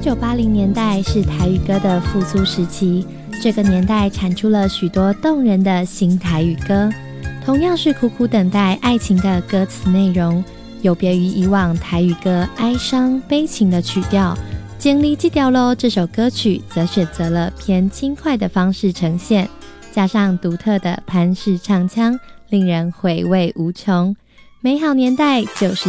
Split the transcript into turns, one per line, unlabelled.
1980年代是台语歌的复苏时期，这个年代产出了许多动人的新台语歌，同样是苦苦等待爱情的歌词内容，有别于以往台语歌哀伤悲情的曲调。经历这条路，这首歌曲则选择了偏轻快的方式呈现，加上独特的潘氏唱腔，令人回味无穷。美好年代就是